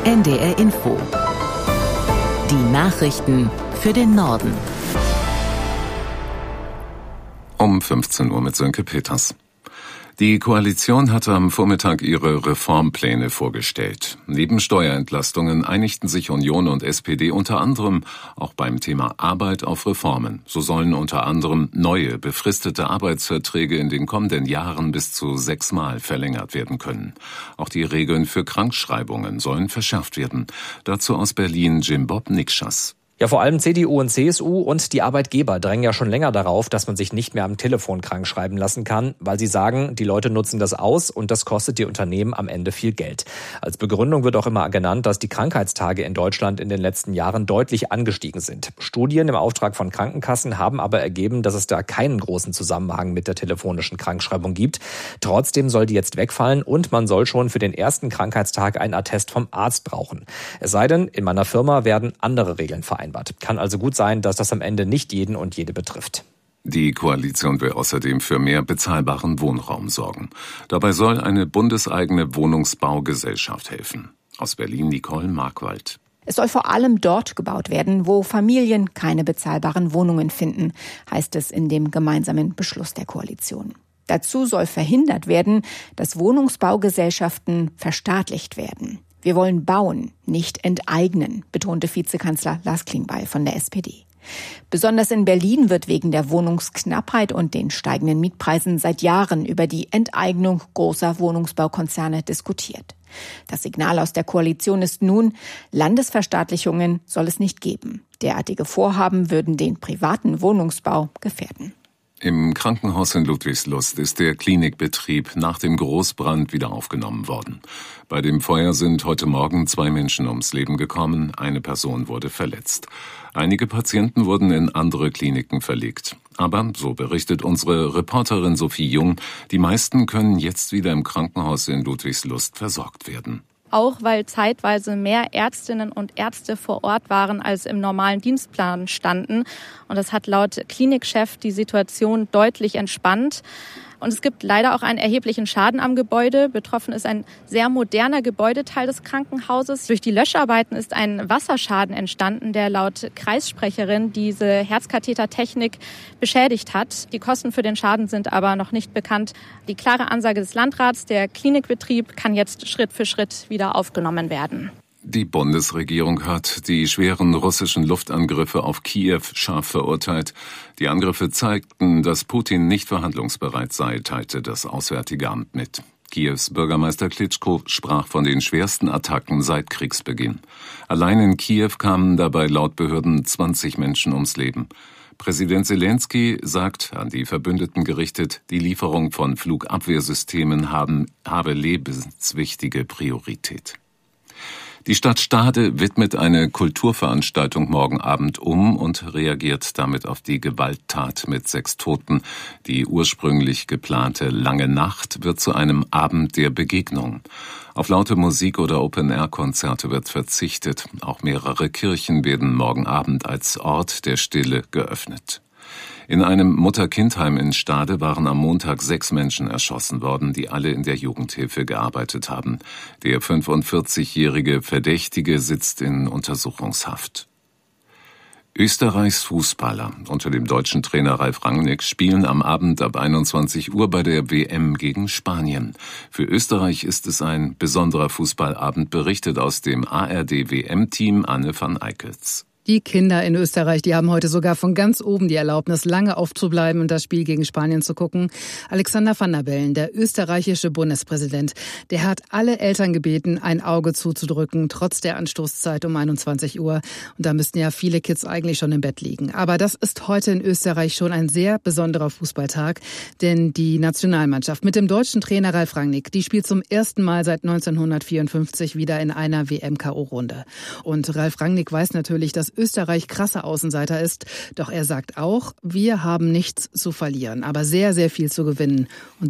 NDR Info. Die Nachrichten für den Norden. Um 15 Uhr mit Sönke Peters. Die Koalition hatte am Vormittag ihre Reformpläne vorgestellt. Neben Steuerentlastungen einigten sich Union und SPD unter anderem auch beim Thema Arbeit auf Reformen. So sollen unter anderem neue, befristete Arbeitsverträge in den kommenden Jahren bis zu 6-mal verlängert werden können. Auch die Regeln für Krankschreibungen sollen verschärft werden. Dazu aus Berlin Jim-Bob Nikschas. Ja, vor allem CDU und CSU und die Arbeitgeber drängen ja schon länger darauf, dass man sich nicht mehr am Telefon krank schreiben lassen kann, weil sie sagen, die Leute nutzen das aus und das kostet die Unternehmen am Ende viel Geld. Als Begründung wird auch immer genannt, dass die Krankheitstage in Deutschland in den letzten Jahren deutlich angestiegen sind. Studien im Auftrag von Krankenkassen haben aber ergeben, dass es da keinen großen Zusammenhang mit der telefonischen Krankschreibung gibt. Trotzdem soll die jetzt wegfallen und man soll schon für den ersten Krankheitstag einen Attest vom Arzt brauchen. Es sei denn, in meiner Firma werden andere Regeln vereinbart. Kann also gut sein, dass das am Ende nicht jeden und jede betrifft. Die Koalition will außerdem für mehr bezahlbaren Wohnraum sorgen. Dabei soll eine bundeseigene Wohnungsbaugesellschaft helfen. Aus Berlin Nicole Markwald. Es soll vor allem dort gebaut werden, wo Familien keine bezahlbaren Wohnungen finden, heißt es in dem gemeinsamen Beschluss der Koalition. Dazu soll verhindert werden, dass Wohnungsbaugesellschaften verstaatlicht werden. Wir wollen bauen, nicht enteignen, betonte Vizekanzler Lars Klingbeil von der SPD. Besonders in Berlin wird wegen der Wohnungsknappheit und den steigenden Mietpreisen seit Jahren über die Enteignung großer Wohnungsbaukonzerne diskutiert. Das Signal aus der Koalition ist nun, Landesverstaatlichungen soll es nicht geben. Derartige Vorhaben würden den privaten Wohnungsbau gefährden. Im Krankenhaus in Ludwigslust ist der Klinikbetrieb nach dem Großbrand wieder aufgenommen worden. Bei dem Feuer sind heute Morgen 2 Menschen ums Leben gekommen, eine Person wurde verletzt. Einige Patienten wurden in andere Kliniken verlegt. Aber, so berichtet unsere Reporterin Sophie Jung, die meisten können jetzt wieder im Krankenhaus in Ludwigslust versorgt werden. Auch weil zeitweise mehr Ärztinnen und Ärzte vor Ort waren, als im normalen Dienstplan standen. Und das hat laut Klinikchef die Situation deutlich entspannt. Und es gibt leider auch einen erheblichen Schaden am Gebäude. Betroffen ist ein sehr moderner Gebäudeteil des Krankenhauses. Durch die Löscharbeiten ist ein Wasserschaden entstanden, der laut Kreissprecherin diese Herzkathetertechnik beschädigt hat. Die Kosten für den Schaden sind aber noch nicht bekannt. Die klare Ansage des Landrats, der Klinikbetrieb kann jetzt Schritt für Schritt wieder aufgenommen werden. Die Bundesregierung hat die schweren russischen Luftangriffe auf Kiew scharf verurteilt. Die Angriffe zeigten, dass Putin nicht verhandlungsbereit sei, teilte das Auswärtige Amt mit. Kiews Bürgermeister Klitschko sprach von den schwersten Attacken seit Kriegsbeginn. Allein in Kiew kamen dabei laut Behörden 20 Menschen ums Leben. Präsident Selenskyj sagt, an die Verbündeten gerichtet, die Lieferung von Flugabwehrsystemen habe lebenswichtige Priorität. Die Stadt Stade widmet eine Kulturveranstaltung morgen Abend um und reagiert damit auf die Gewalttat mit 6 Toten. Die ursprünglich geplante Lange Nacht wird zu einem Abend der Begegnung. Auf laute Musik oder Open-Air-Konzerte wird verzichtet. Auch mehrere Kirchen werden morgen Abend als Ort der Stille geöffnet. In einem Mutter-Kind-Heim in Stade waren am Montag 6 Menschen erschossen worden, die alle in der Jugendhilfe gearbeitet haben. Der 45-jährige Verdächtige sitzt in Untersuchungshaft. Österreichs Fußballer unter dem deutschen Trainer Ralf Rangnick spielen am Abend ab 21 Uhr bei der WM gegen Spanien. Für Österreich ist es ein besonderer Fußballabend, berichtet aus dem ARD-WM-Team Anne van Eickels. Die Kinder in Österreich, die haben heute sogar von ganz oben die Erlaubnis, lange aufzubleiben und das Spiel gegen Spanien zu gucken. Alexander Van der Bellen, der österreichische Bundespräsident, der hat alle Eltern gebeten, ein Auge zuzudrücken, trotz der Anstoßzeit um 21 Uhr. Und da müssten ja viele Kids eigentlich schon im Bett liegen. Aber das ist heute in Österreich schon ein sehr besonderer Fußballtag, denn die Nationalmannschaft mit dem deutschen Trainer Ralf Rangnick, die spielt zum ersten Mal seit 1954 wieder in einer WM-KO-Runde. Und Ralf Rangnick weiß natürlich, dass Österreich krasser Außenseiter ist. Doch er sagt auch, wir haben nichts zu verlieren, aber sehr, sehr viel zu gewinnen. Und